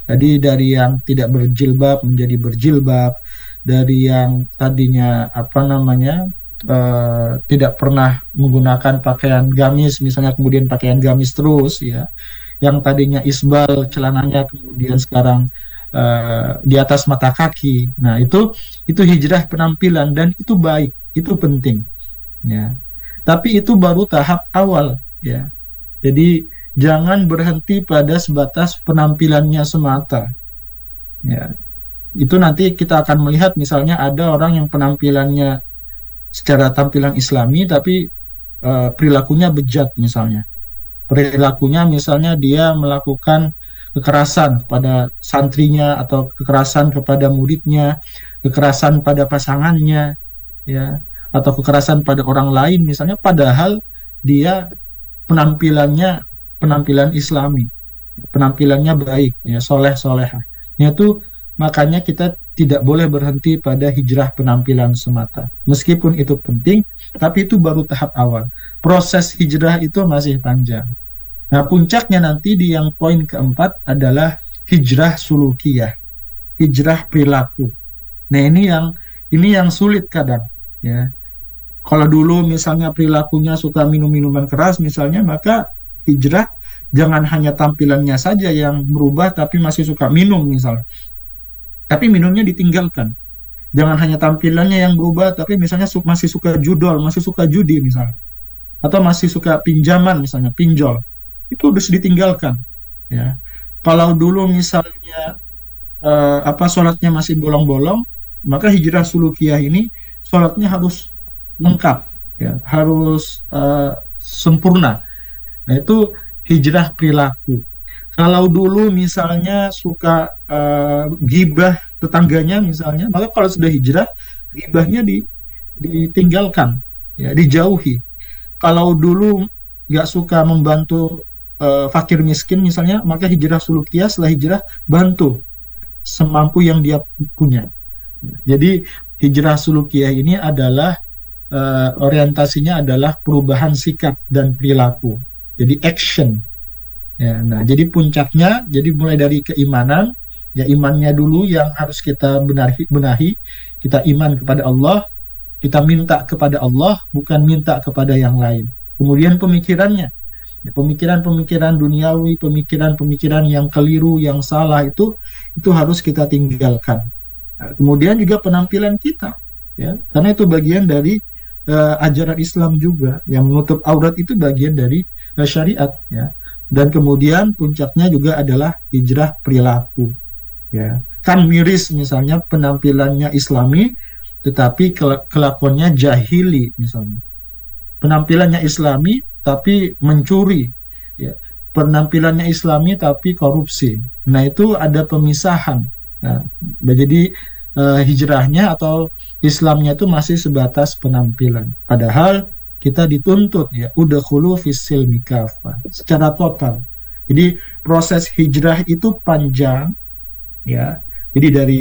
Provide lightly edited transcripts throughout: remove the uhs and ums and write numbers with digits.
Jadi dari yang tidak berjilbab menjadi berjilbab, dari yang tadinya apa namanya tidak pernah menggunakan pakaian gamis, misalnya kemudian pakaian gamis terus, ya. Yang tadinya isbal celananya kemudian sekarang di atas mata kaki. Nah, itu hijrah penampilan dan itu baik, itu penting, ya. Tapi itu baru tahap awal, ya. Jadi jangan berhenti pada sebatas penampilannya semata, ya. Itu nanti kita akan melihat misalnya ada orang yang penampilannya secara tampilan Islami tapi perilakunya bejat misalnya. Perilakunya misalnya dia melakukan kekerasan pada santrinya atau kekerasan kepada muridnya, kekerasan pada pasangannya, ya, atau kekerasan pada orang lain misalnya, padahal dia penampilannya penampilan Islami, penampilannya baik, ya, soleh soleha. Itu makanya kita tidak boleh berhenti pada hijrah penampilan semata. Meskipun itu penting, tapi itu baru tahap awal. Proses hijrah itu masih panjang. Nah, puncaknya nanti di yang poin keempat adalah hijrah sulukiyah, hijrah perilaku. Nah, ini yang sulit kadang, ya. Kalau dulu misalnya perilakunya suka minum minuman keras misalnya, maka hijrah jangan hanya tampilannya saja yang berubah tapi masih suka minum misalnya. Tapi minumnya ditinggalkan. Jangan hanya tampilannya yang berubah tapi misalnya masih suka judol, masih suka judi misalnya. Atau masih suka pinjaman misalnya, pinjol. Itu harus ditinggalkan, ya. Kalau dulu misalnya sholatnya masih bolong-bolong, maka hijrah sulukiyah ini sholatnya harus lengkap, ya, harus sempurna. Nah, itu hijrah perilaku. Kalau dulu misalnya suka gibah tetangganya misalnya, maka kalau sudah hijrah, gibahnya ditinggalkan, ya, dijauhi. Kalau dulu nggak suka membantu fakir miskin misalnya, maka hijrah sulukiyah setelah hijrah bantu semampu yang dia punya. Jadi hijrah sulukiyah ini adalah orientasinya adalah perubahan sikap dan perilaku. Jadi action. Ya, nah, jadi puncaknya, jadi mulai dari keimanan, ya, imannya dulu yang harus kita benahi. Kita iman kepada Allah, kita minta kepada Allah, bukan minta kepada yang lain. Kemudian pemikirannya, ya, pemikiran-pemikiran duniawi, pemikiran-pemikiran yang keliru, yang salah itu harus kita tinggalkan. Nah, kemudian juga penampilan kita, ya, karena itu bagian dari ajaran Islam juga, yang menutup aurat itu bagian dari syariat, ya. Dan kemudian puncaknya juga adalah hijrah perilaku, ya. Kan miris misalnya penampilannya Islami tetapi kelakuannya jahili misalnya. Penampilannya Islami tapi mencuri, ya. Penampilannya Islami tapi korupsi. Nah, itu ada pemisahan. Nah, jadi hijrahnya atau Islamnya itu masih sebatas penampilan. Padahal kita dituntut, ya, udkhulu fis-silmi kafah secara total. Jadi proses hijrah itu panjang, ya. Jadi dari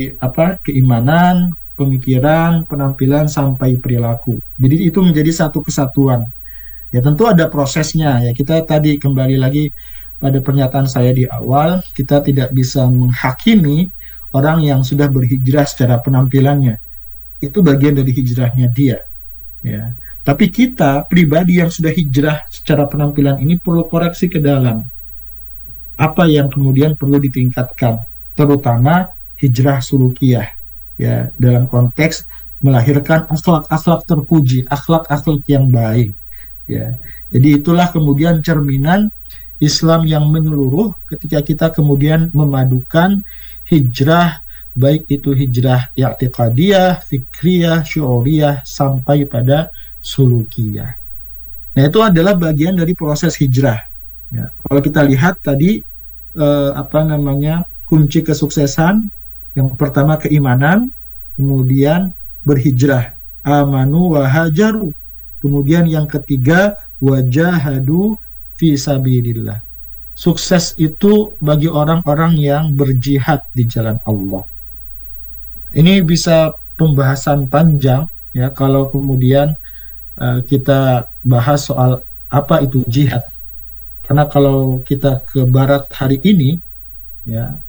keimanan, pemikiran, penampilan sampai perilaku. Jadi itu menjadi satu kesatuan. Ya, tentu ada prosesnya, ya. Kita tadi kembali lagi pada pernyataan saya di awal, kita tidak bisa menghakimi orang yang sudah berhijrah secara penampilannya. Itu bagian dari hijrahnya dia, ya. Tapi kita pribadi yang sudah hijrah secara penampilan ini perlu koreksi ke dalam. Apa yang kemudian perlu ditingkatkan, terutama hijrah sulukiyah, ya, dalam konteks melahirkan akhlak-akhlak terpuji, akhlak-akhlak yang baik, ya. Jadi itulah kemudian cerminan Islam yang menyeluruh ketika kita kemudian memadukan hijrah, baik itu hijrah i'tiqadiyah, fikriyah, syuuriyah sampai pada sulukiyah. Nah, itu adalah bagian dari proses hijrah. Ya. Kalau kita lihat tadi kunci kesuksesan yang pertama keimanan, kemudian berhijrah, amanu wa hajaru. Kemudian yang ketiga wajahadu fi sabilillah. Sukses itu bagi orang-orang yang berjihad di jalan Allah. Ini bisa pembahasan panjang, ya, kalau kemudian kita bahas soal apa itu jihad. Karena kalau kita ke barat hari ini, ya,